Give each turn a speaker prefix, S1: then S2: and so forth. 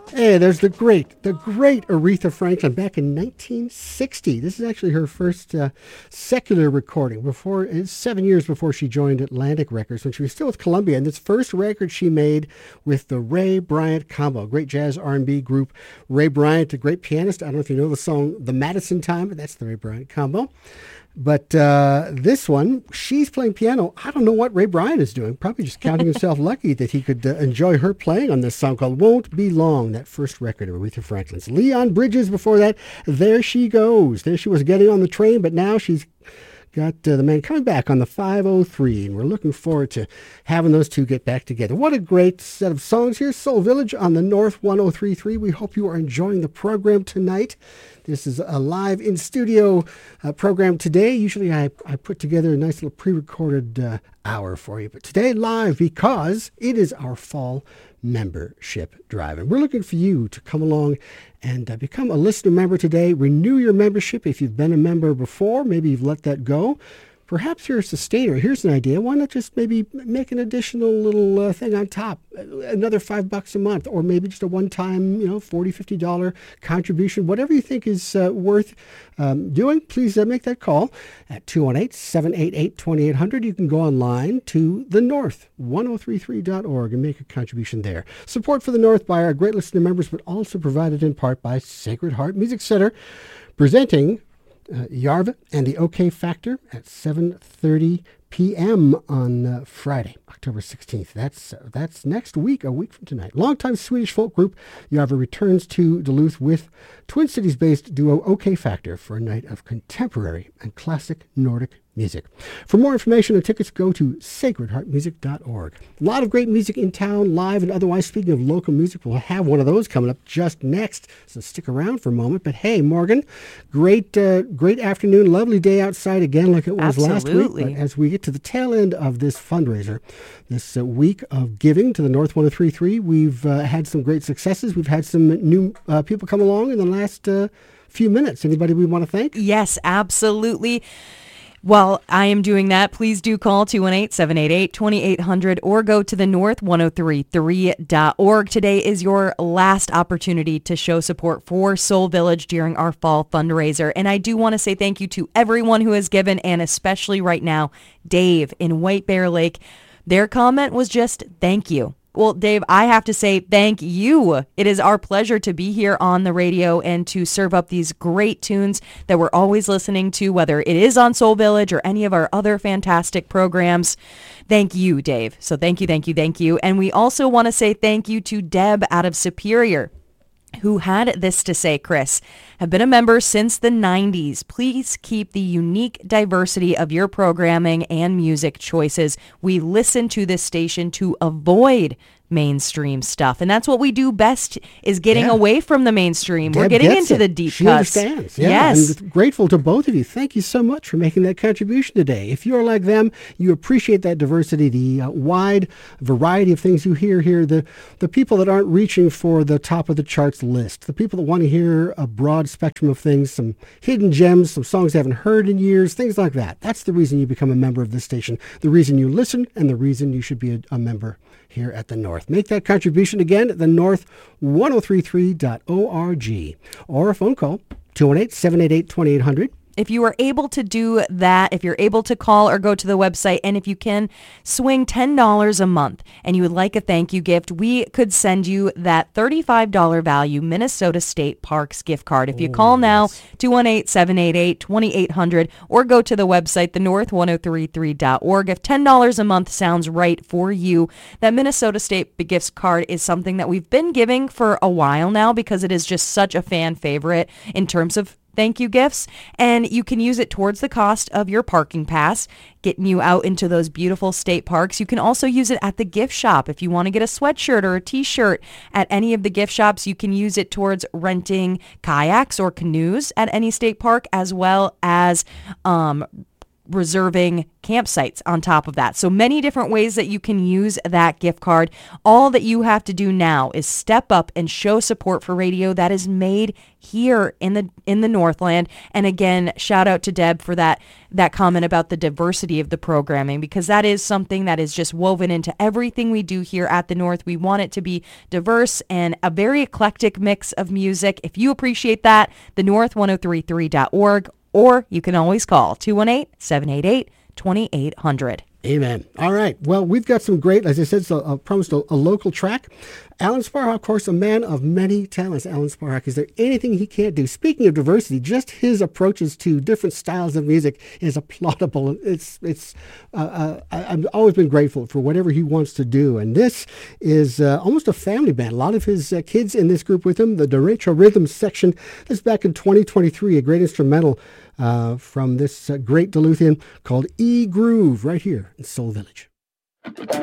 S1: Hey, there's the great Aretha Franklin back in 1960. This is actually her first secular recording. It's 7 years before she joined Atlantic Records when she was still with Columbia. And this first record she made with the Ray Bryant Combo, great jazz R&B group. Ray Bryant, a great pianist. I don't know if you know the song "The Madison Time," but that's the Ray Bryant Combo. But this one, she's playing piano. I don't know what Ray Bryant is doing. Probably just counting himself lucky that he could enjoy her playing on this song called "Won't Be Long," that first record of Aretha Franklin's. Leon Bridges before that, "There She Goes." There she was getting on the train, but now she's got the man coming back on the 503, and we're looking forward to having those two get back together. What a great set of songs here. Soul Village on the North 103.3. We hope you are enjoying the program tonight. This is a live in-studio program today. Usually I put together a nice little pre-recorded hour for you, but today live because it is our fall membership drive. And we're looking for you to come along and become a listener member today. Renew your membership if you've been a member before. Maybe you've let that go. Perhaps you're a sustainer. Here's an idea. Why not just maybe make an additional little thing on top, another $5 a month, or maybe just a one-time, $40, $50 contribution, whatever you think is worth doing. Please make that call at 218-788-2800. You can go online to thenorth1033.org and make a contribution there. Support for the North by our great listener members, but also provided in part by Sacred Heart Music Center, presenting Yarva and the OK Factor at 7:30 p.m. on Friday, October 16th. That's next week, a week from tonight. Longtime Swedish folk group Yarva returns to Duluth with Twin Cities-based duo OK Factor for a night of contemporary and classic Nordic music. For more information and tickets, go to sacredheartmusic.org. A lot of great music in town, live and otherwise. Speaking of local music, we'll have one of those coming up just next, so stick around for a moment. But hey, Morgan, great afternoon, lovely day outside again like it was last week. But as we get to the tail end of this fundraiser, this week of giving to the North 103.3, we've had some great successes. We've had some new people come along in the last few minutes. Anybody we want to thank?
S2: Yes, absolutely. While I am doing that, please do call 218-788-2800 or go to the north1033.org. Today is your last opportunity to show support for Soul Village during our fall fundraiser. And I do want to say thank you to everyone who has given, and especially right now, Dave in White Bear Lake. Their comment was just thank you. Well, Dave, I have to say thank you. It is our pleasure to be here on the radio and to serve up these great tunes that we're always listening to, whether it is on Soul Village or any of our other fantastic programs. Thank you, Dave. So thank you, thank you, thank you. And we also want to say thank you to Deb out of Superior, who had this to say, Chris. Have been a member since the 90s. Please keep the unique diversity of your programming and music choices. We listen to this station to avoid mainstream stuff, and that's what we do best, is getting away from the mainstream. We're getting into the deep cuts.
S1: She understands. Yes. I'm grateful to both of you. Thank you so much for making that contribution today. If you're like them, you appreciate that diversity, the wide variety of things you hear here, the people that aren't reaching for the top of the charts list, the people that want to hear a broad spectrum of things, some hidden gems, some songs they haven't heard in years, things like that. That's the reason you become a member of this station, the reason you listen, and the reason you should be a member here at the North. Make that contribution again at the north1033.org or a phone call, 218-788-2800.
S2: If you are able to do that, if you're able to call or go to the website, and if you can swing $10 a month and you would like a thank you gift, we could send you that $35 value Minnesota State Parks gift card. If you call now, 218-788-2800, or go to the website, thenorth1033.org. If $10 a month sounds right for you, that Minnesota State gift card is something that we've been giving for a while now because it is just such a fan favorite in terms of thank you gifts, and you can use it towards the cost of your parking pass, getting you out into those beautiful state parks. You can also use it at the gift shop. If you want to get a sweatshirt or a t-shirt at any of the gift shops, you can use it towards renting kayaks or canoes at any state park, as well as reserving campsites on top of that. So many different ways that you can use that gift card. All that you have to do now is step up and show support for radio that is made here in the Northland. And again, shout out to Deb for that comment about the diversity of the programming, because that is something that is just woven into everything we do here at the North. We want it to be diverse and a very eclectic mix of music. If you appreciate that, thenorth1033.org, or you can always call 218-788-2800.
S1: Amen. All right. Well, we've got some great, as I said, so I promised a local track. Alan Sparhawk, of course, a man of many talents. Alan Sparhawk, is there anything he can't do? Speaking of diversity, just his approaches to different styles of music is applaudable. I've always been grateful for whatever he wants to do. And this is almost a family band. A lot of his kids in this group with him, the Derecho Rhythm section. This is back in 2023, a great instrumental from this great Duluthian called E-Groove right here in Soul Village.